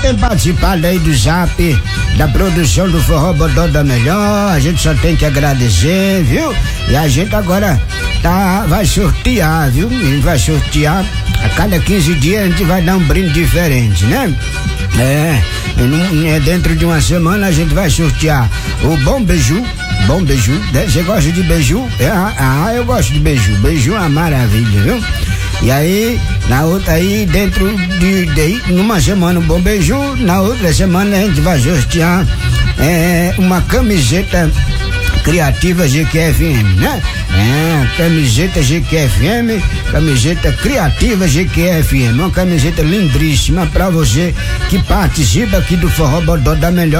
tem participado aí do Zap, da produção do Forró Bodó da Melhor, a gente só tem que agradecer, viu? E a gente agora vai sortear, viu? Vai sortear, a cada 15 dias a gente vai dar um brinde diferente, né? Dentro de uma semana a gente vai sortear o Bom Beiju. Bom beiju, você gosta de beiju? Eu gosto de beiju. Beiju é uma maravilha, viu? E aí, na outra aí, dentro numa semana um bom beiju, na outra semana a gente vai sortear uma camiseta criativa GQFM, né? Camiseta GQFM, camiseta criativa GQFM, uma camiseta lindríssima pra você que participa aqui do Forró Bodó da Melhor.